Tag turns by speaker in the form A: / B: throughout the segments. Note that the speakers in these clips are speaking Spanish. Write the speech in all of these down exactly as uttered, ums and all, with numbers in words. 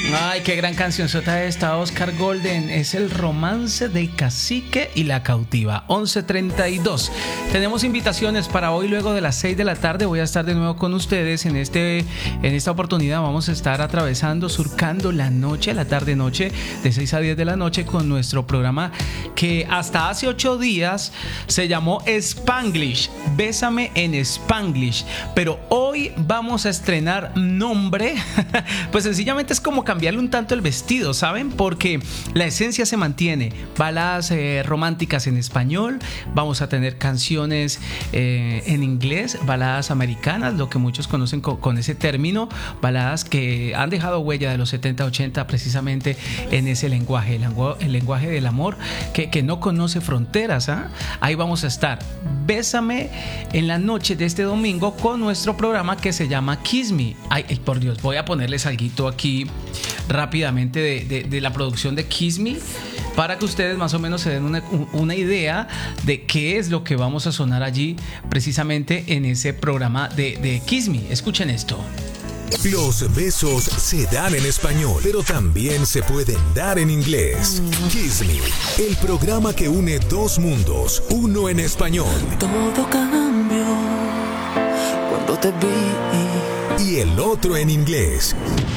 A: Ay, qué gran cancionzota esta, Oscar Golden. Es el romance del cacique y la cautiva. once treinta y dos. Tenemos invitaciones para hoy luego de las seis de la tarde. Voy a estar de nuevo con ustedes en este en esta oportunidad. Vamos a estar atravesando, surcando la noche, la tarde-noche, de seis a diez de la noche, con nuestro programa que hasta hace ocho días se llamó Spanglish. Bésame en Spanglish. Pero hoy vamos a estrenar nombre. Pues sencillamente es como cambiarle un tanto el vestido, ¿saben? Porque la esencia se mantiene. Baladas eh, románticas en español. Vamos a tener canciones eh, en inglés, baladas americanas, lo que muchos conocen con, con ese término. Baladas que han dejado huella de los setenta, ochenta precisamente en ese lenguaje, el, lengu- el lenguaje del amor que, que no conoce fronteras. ¿eh? Ahí vamos a estar. Bésame en la noche de este domingo con nuestro programa que se llama Kiss Me. Ay, ay por Dios, voy a ponerles algo aquí rápidamente de, de, de la producción de Kiss Me para que ustedes más o menos se den una, una idea de qué es lo que vamos a sonar allí precisamente en ese programa de, de Kiss Me. Escuchen esto.
B: Los besos se dan en español, pero también se pueden dar en inglés. Kiss Me, el programa que une dos mundos, uno en español.
C: Todo cambió cuando te vi.
B: Y el otro en inglés.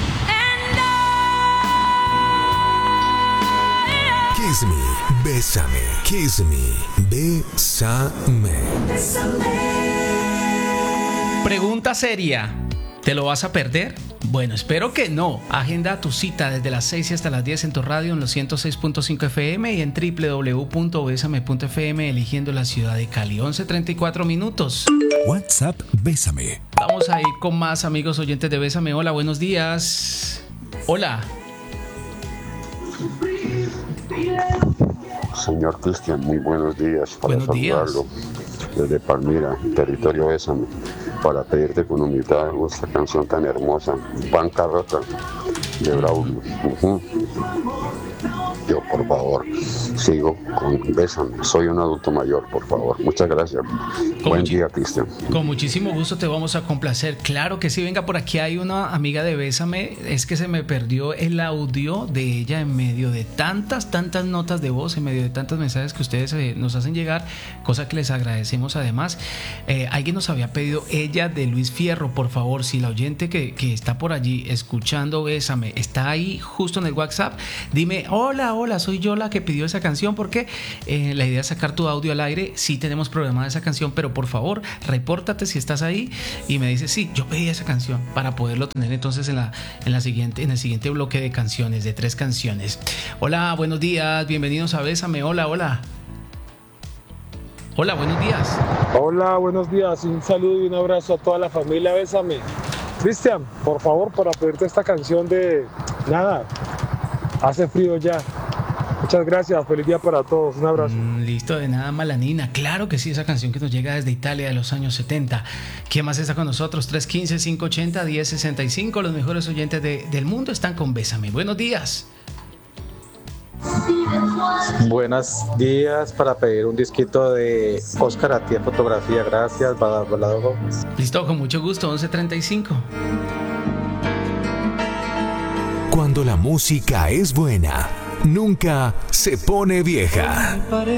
B: Kiss Me, bésame, kiss me, bésame.
A: Pregunta seria. ¿Te lo vas a perder? Bueno, espero que no. Agenda tu cita desde las seis y hasta las diez en tu radio en los ciento seis punto cinco F M y en doble u doble u doble u punto besame punto F M eligiendo la ciudad de Cali. once treinta y cuatro minutos.
B: WhatsApp Bésame.
A: Vamos a ir con más amigos oyentes de Bésame. Hola, buenos días. Hola.
D: Señor Cristian, muy buenos días. Para
A: Buenos días.
D: saludarlo desde Palmira, territorio Bésame, para pedirte con humildad esta canción tan hermosa, Bancarrota, de Braulio. Uh-huh. Yo, por favor, sigo con Bésame. Soy un adulto mayor, por favor. Muchas gracias.
A: Con
D: Buen
A: mucho,
D: día, Cristian.
A: Con muchísimo gusto te vamos a complacer. Claro que sí. Venga, por aquí hay una amiga de Bésame. Es que se me perdió el audio de ella en medio de tantas, tantas notas de voz, en medio de tantos mensajes que ustedes eh, nos hacen llegar, cosa que les agradecemos además. Eh, alguien nos había pedido ella de Luis Fierro. Por favor, si la oyente que, que está por allí escuchando Bésame está ahí justo en el WhatsApp, dime, hola, hola, soy yo la que pidió esa canción, porque eh, la idea es sacar tu audio al aire. Sí tenemos programada esa canción, pero por favor, repórtate si estás ahí y me dices, sí, yo pedí esa canción, para poderlo tener entonces en la, en la siguiente, en el siguiente bloque de canciones, de tres canciones. Hola, buenos días, bienvenidos a Bésame. Hola, hola. Hola, buenos días.
E: Hola, buenos días. Un saludo y un abrazo a toda la familia Bésame. Cristian, por favor, para pedirte esta canción de Nada, hace frío ya. Muchas gracias, feliz día para todos, un abrazo.
A: Mm, listo, de nada, Malanina. Claro que sí, esa canción que nos llega desde Italia de los años setenta. ¿Quién más está con nosotros? tres uno cinco, cinco ocho cero, uno cero seis cinco. Los mejores oyentes de, del mundo están con Bésame. Buenos días.
F: Buenos días, para pedir un disquito de Oscar Atié Fotografía. Gracias, Balado.
A: Listo, con mucho gusto, once treinta y cinco.
B: Cuando la música es buena, nunca se pone vieja.